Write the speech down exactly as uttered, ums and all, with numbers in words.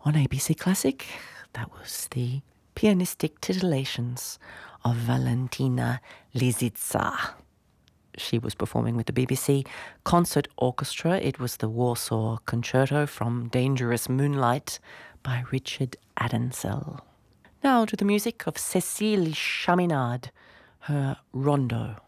On A B C Classic, that was the pianistic titillations of Valentina Lisitsa. She was performing with the B B C Concert Orchestra. It was the Warsaw Concerto from Dangerous Moonlight by Richard Adensel. Now to the music of Cécile Chaminade, her Rondo.